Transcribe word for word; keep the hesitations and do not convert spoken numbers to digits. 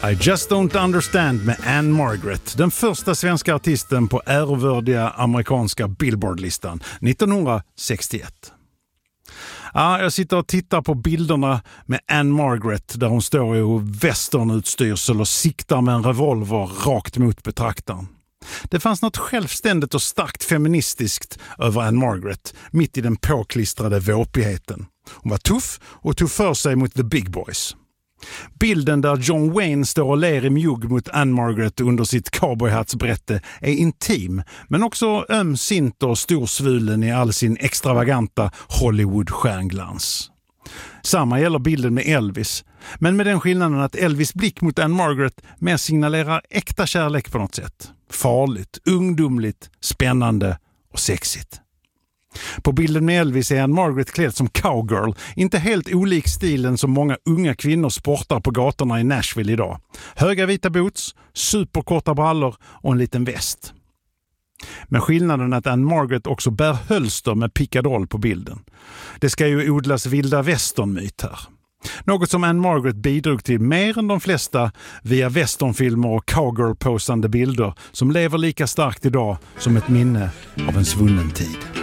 I Just Don't Understand med Anne Margaret, den första svenska artisten på ärvördiga amerikanska Billboard-listan nittonhundrasextioett. Ja, jag sitter och tittar på bilderna med Anne Margaret där hon står i westernutstyrsel och siktar med en revolver rakt mot betraktaren. Det fanns något självständigt och starkt feministiskt över Anne Margaret mitt i den påklistrade våpigheten. Hon var tuff och tog för sig mot the big boys. Bilden där John Wayne står och ler i mjugg mot Anne Margaret under sitt cowboyhatsbrätte är intim, men också ömsint och storsvulen i all sin extravaganta Hollywood-stjärnglans. Samma gäller bilden med Elvis, men med den skillnaden att Elvis blick mot Anne Margaret mer signalerar äkta kärlek på något sätt. Farligt, ungdomligt, spännande och sexigt. På bilden med Elvis är Anne Margaret klädd som cowgirl, inte helt olik stilen som många unga kvinnor sportar på gatorna i Nashville idag. Höga vita boots, superkorta brallor och en liten väst. Men skillnaden är att Anne Margaret också bär hölster med pickadoll på bilden. Det ska ju odlas vilda västernmyt här. Något som Anne Margaret bidrog till mer än de flesta via westernfilmer och cowgirl-posande bilder som lever lika starkt idag som ett minne av en svunnen tid.